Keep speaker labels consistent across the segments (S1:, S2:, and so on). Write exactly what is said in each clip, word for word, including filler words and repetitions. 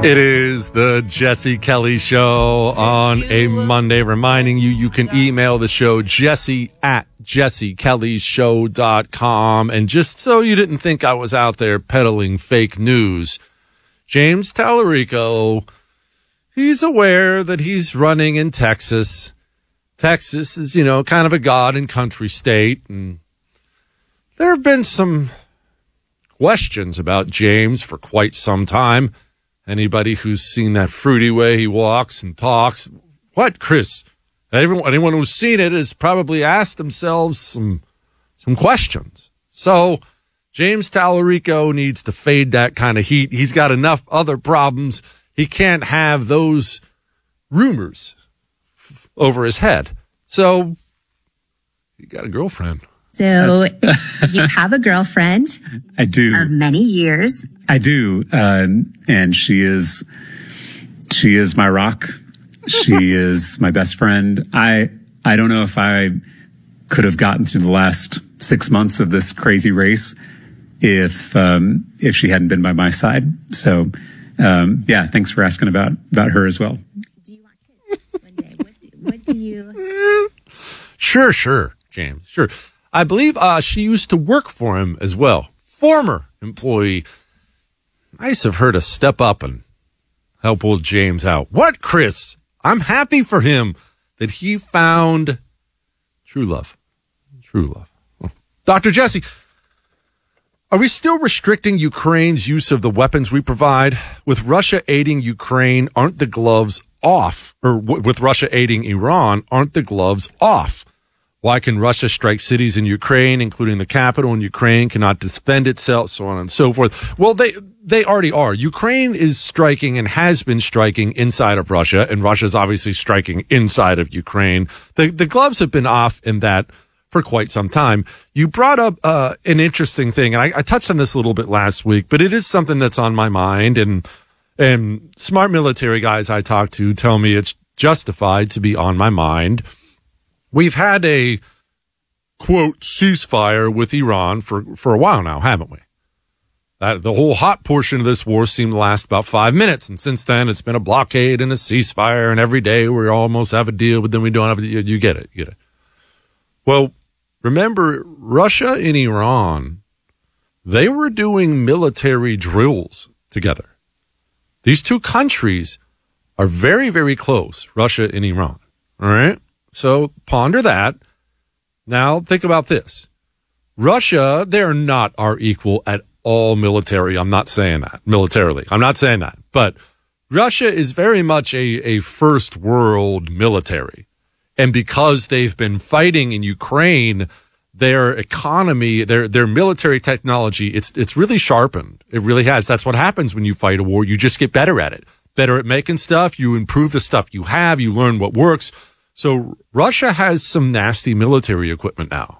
S1: It is the Jesse Kelly Show on a Monday, reminding you you can email the show jesse at jesse kelly show dot com. And just so you didn't think I was out there peddling fake news, James Tallarico, he's aware that he's running in Texas. Texas is, you know, kind of a God and country state, and there have been some questions about James for quite some time. Anybody who's seen that fruity way he walks and talks, what, Chris? Everyone, anyone who's seen it has probably asked themselves some some questions. So James Tallarico needs to fade that kind of heat. He's got enough other problems. He can't have those rumors f- over his head. So he got a girlfriend.
S2: So you have a girlfriend.
S3: I do.
S2: Of many years.
S3: I do. Uh, and she is, she is my rock. She is my best friend. I, I don't know if I could have gotten through the last six months of this crazy race if, um, if she hadn't been by my side. So, um, yeah, thanks for asking about, about her as well.
S2: Do you want kids one day? What do, what do you?
S1: Sure, sure, James. Sure. I believe uh, she used to work for him as well. Former employee. Nice of her to step up and help old James out. What, Chris? I'm happy for him that he found true love. True love. Oh. Doctor Jesse, are we still restricting Ukraine's use of the weapons we provide? With Russia aiding Ukraine, aren't the gloves off? Or w- with Russia aiding Iran, aren't the gloves off? Why can Russia strike cities in Ukraine, including the capital, and Ukraine cannot defend itself, so on and so forth? Well, they they already are. Ukraine is striking and has been striking inside of Russia, and Russia's obviously striking inside of Ukraine. The the gloves have been off in that for quite some time. You brought up uh, an interesting thing, and I, I touched on this a little bit last week, but it is something that's on my mind, and and smart military guys I talk to tell me it's justified to be on my mind. We've had a, quote, ceasefire with Iran for, for a while now, haven't we? That, the whole hot portion of this war seemed to last about five minutes. And since then, it's been a blockade and a ceasefire. And every day we almost have a deal, but then we don't have a deal. You get it. You get it. Well, remember, Russia and Iran, they were doing military drills together. These two countries are very, very close, Russia and Iran. All right? So ponder that. Now think about this. Russia, they're not our equal at all military. I'm not saying that militarily. I'm not saying that. But Russia is very much a, a first world military. And because they've been fighting in Ukraine, their economy, their their military technology, it's it's really sharpened. It really has. That's what happens when you fight a war. You just get better at it. Better at making stuff. You improve the stuff you have. You learn what works. So Russia has some nasty military equipment now.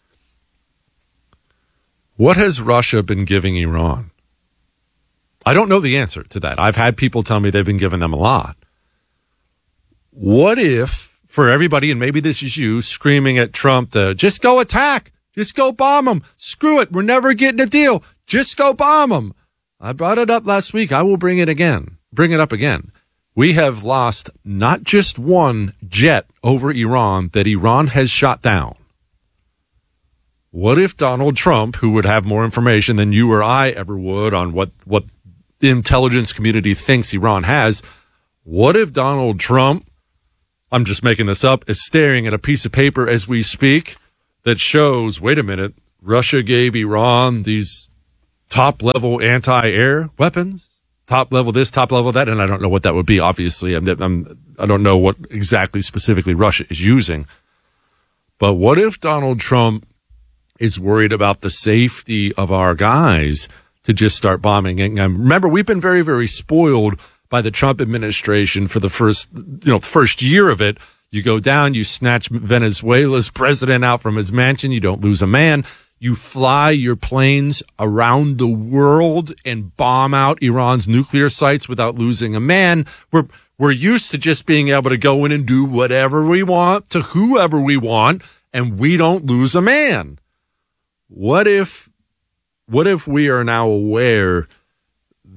S1: What has Russia been giving Iran? I don't know the answer to that. I've had people tell me they've been giving them a lot. What if, for everybody, and maybe this is you, screaming at Trump to just go attack, just go bomb them, screw it, we're never getting a deal, just go bomb them. I brought it up last week. I will bring it again, bring it up again. We have lost not just one jet over Iran that Iran has shot down. What if Donald Trump, who would have more information than you or I ever would on what, what the intelligence community thinks Iran has, what if Donald Trump, I'm just making this up, is staring at a piece of paper as we speak that shows, wait a minute, Russia gave Iran these top-level anti-air weapons? Top level this, top level that, and I don't know what that would be. Obviously, I'm, I'm I don't know what exactly specifically Russia is using. But what if Donald Trump is worried about the safety of our guys to just start bombing? And remember, we've been very, very spoiled by the Trump administration for the first, you know, first year of it. You go down, you snatch Venezuela's president out from his mansion, you don't lose a man. You fly your planes around the world and bomb out Iran's nuclear sites without losing a man. We're, we're used to just being able to go in and do whatever we want to whoever we want, and we don't lose a man. What if, what if we are now aware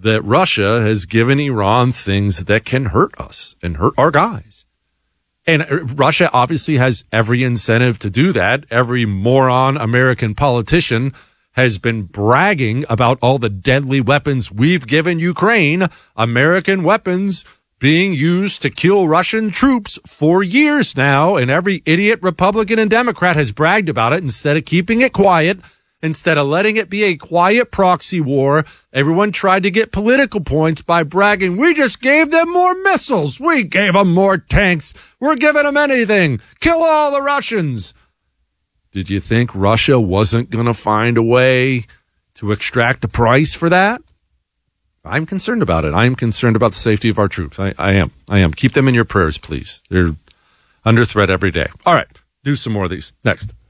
S1: that Russia has given Iran things that can hurt us and hurt our guys. And Russia obviously has every incentive to do that. Every moron American politician has been bragging about all the deadly weapons we've given Ukraine, American weapons being used to kill Russian troops for years now. And every idiot Republican and Democrat has bragged about it instead of keeping it quiet. Instead of letting it be a quiet proxy war, everyone tried to get political points by bragging, we just gave them more missiles. We gave them more tanks. We're giving them anything. Kill all the Russians. Did you think Russia wasn't going to find a way to extract a price for that? I'm concerned about it. I am concerned about the safety of our troops. I, I am. I am. Keep them in your prayers, please. They're under threat every day. All right. Do some more of these. Next.